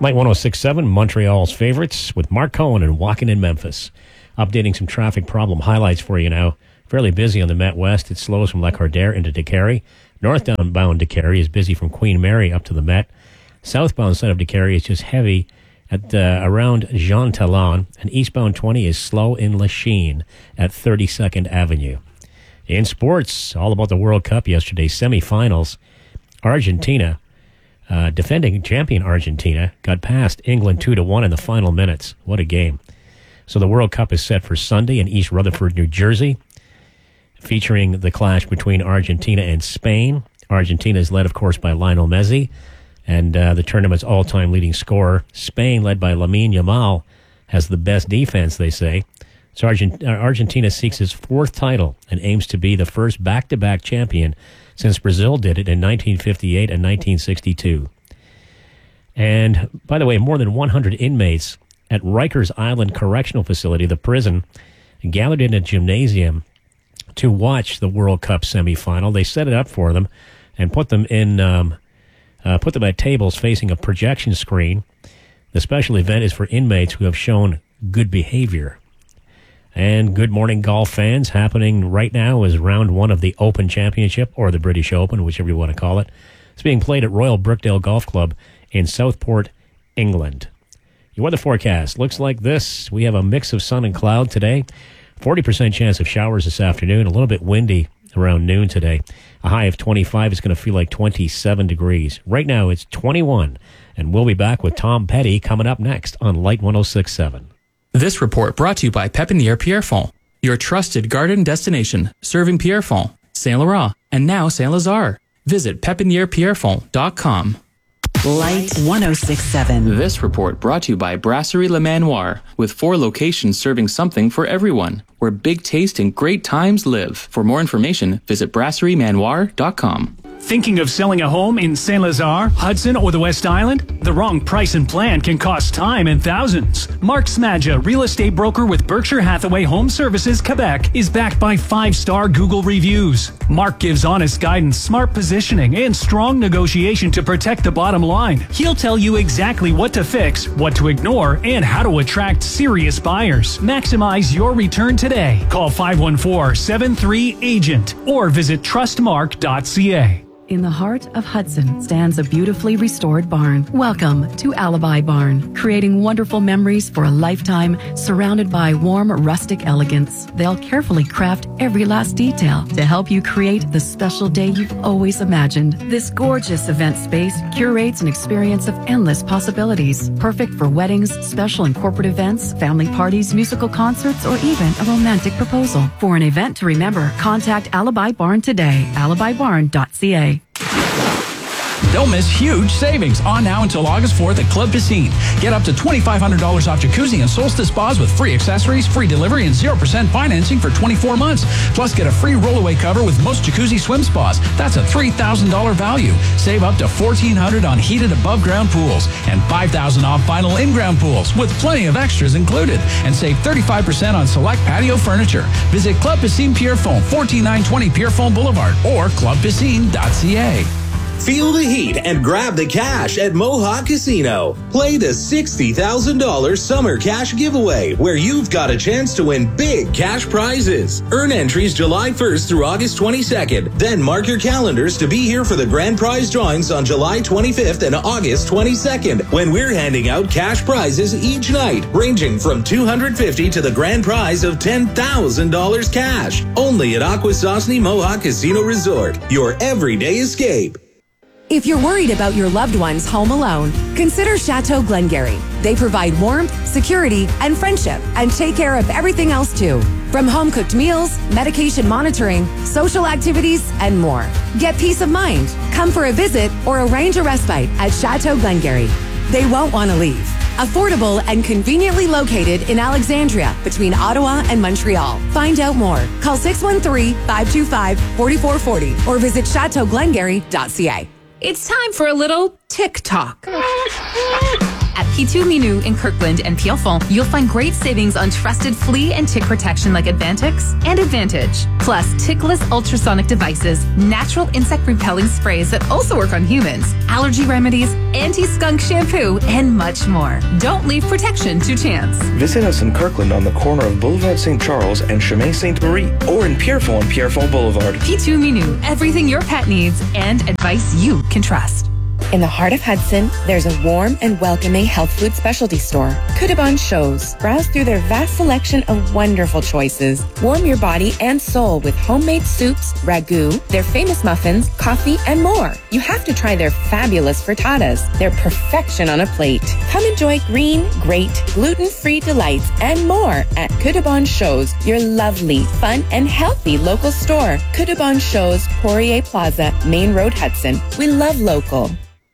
Light 106.7, Montreal's favorites, with Mark Cohen and Walking in Memphis. Updating some traffic problem highlights for you now. Fairly busy on the Met West. It slows from Lac-Hardère into Décarie. Northbound Décarie is busy from Queen Mary up to the Met. Southbound side of Décarie is just heavy at around Jean Talon. And eastbound 20 is slow in Lachine at 32nd Avenue. In sports, all about the World Cup yesterday, semifinals. Argentina, defending champion Argentina, got past England 2-1 in the final minutes. What a game. So the World Cup is set for Sunday in East Rutherford, New Jersey, featuring the clash between Argentina and Spain. Argentina is led, of course, by Lionel Messi, and the tournament's all-time leading scorer. Spain, led by Lamine Yamal, has the best defense, they say. So Argentina seeks its fourth title and aims to be the first back-to-back champion since Brazil did it in 1958 and 1962. And, by the way, more than 100 inmates at Rikers Island Correctional Facility, the prison, gathered in a gymnasium to watch the World Cup semifinal. They set it up for them and put them at tables facing a projection screen. The special event is for inmates who have shown good behavior. And good morning, golf fans. Happening right now is round one of the Open Championship, or the British Open, whichever you want to call it. It's being played at Royal Brookdale Golf Club in Southport, England. Your weather forecast looks like this. We have a mix of sun and cloud today. 40% chance of showers this afternoon. A little bit windy around noon today. A high of 25. It's going to feel like 27 degrees. Right now it's 21. And we'll be back with Tom Petty coming up next on Light 106.7. This report brought to you by Pépinière Pierrefonds, your trusted garden destination, serving Pierrefonds, Saint-Laurent, and now Saint-Lazare. Visit pépinièrepierrefonds.com. Light 106.7. This report brought to you by Brasserie Le Manoir, with 4 locations serving something for everyone, where big taste and great times live. For more information, visit brasserieremanoir.com. Thinking of selling a home in Saint-Lazare, Hudson, or the West Island? The wrong price and plan can cost time and thousands. Mark Smadja, real estate broker with Berkshire Hathaway Home Services, Quebec, is backed by 5-star Google reviews. Mark gives honest guidance, smart positioning, and strong negotiation to protect the bottom line. He'll tell you exactly what to fix, what to ignore, and how to attract serious buyers. Maximize your return today. Call 514-73-AGENT or visit trustmark.ca. In the heart of Hudson stands a beautifully restored barn. Welcome to Alibi Barn, creating wonderful memories for a lifetime, surrounded by warm, rustic elegance. They'll carefully craft every last detail to help you create the special day you've always imagined. This gorgeous event space curates an experience of endless possibilities, perfect for weddings, special and corporate events, family parties, musical concerts, or even a romantic proposal. For an event to remember, contact Alibi Barn today, alibibarn.ca. Don't miss huge savings on now until August 4th at Club Piscine. Get up to $2,500 off jacuzzi and Solstice spas with free accessories, free delivery, and 0% financing for 24 months. Plus, get a free rollaway cover with most jacuzzi swim spas. That's a $3,000 value. Save up to $1,400 on heated above-ground pools and $5,000 off final in-ground pools with plenty of extras included. And save 35% on select patio furniture. Visit Club Piscine Pierrefonds, 14920 Pierrefonds Boulevard, or clubpiscine.ca. Feel the heat and grab the cash at Mohawk Casino. Play the $60,000 summer cash giveaway, where you've got a chance to win big cash prizes. Earn entries July 1st through August 22nd. Then mark your calendars to be here for the grand prize drawings on July 25th and August 22nd, when we're handing out cash prizes each night, ranging from $250 to the grand prize of $10,000 cash. Only at Akwesasne Mohawk Casino Resort, your everyday escape. If you're worried about your loved ones home alone, consider Chateau Glengarry. They provide warmth, security, and friendship, and take care of everything else too. From home-cooked meals, medication monitoring, social activities, and more. Get peace of mind. Come for a visit or arrange a respite at Chateau Glengarry. They won't want to leave. Affordable and conveniently located in Alexandria, between Ottawa and Montreal. Find out more. Call 613-525-4440 or visit chateauglengarry.ca. It's time for a little TikTok. At P2 Minu in Kirkland and Pierrefonds, you'll find great savings on trusted flea and tick protection like Advantix and Advantage. Plus, tickless ultrasonic devices, natural insect repelling sprays that also work on humans, allergy remedies, anti-skunk shampoo, and much more. Don't leave protection to chance. Visit us in Kirkland on the corner of Boulevard St. Charles and Chemin Sainte-Marie, or in Pierrefonds on Pierrefonds Boulevard. P2 Minu, everything your pet needs and advice you can trust. In the heart of Hudson, there's a warm and welcoming health food specialty store, Kudabon Shows. Browse through their vast selection of wonderful choices. Warm your body and soul with homemade soups, ragu, their famous muffins, coffee, and more. You have to try their fabulous frittatas. They're perfection on a plate. Come enjoy green, great, gluten-free delights and more at Kudabon Shows, your lovely, fun, and healthy local store. Kudabon Shows, Poirier Plaza, Main Road, Hudson. We love local.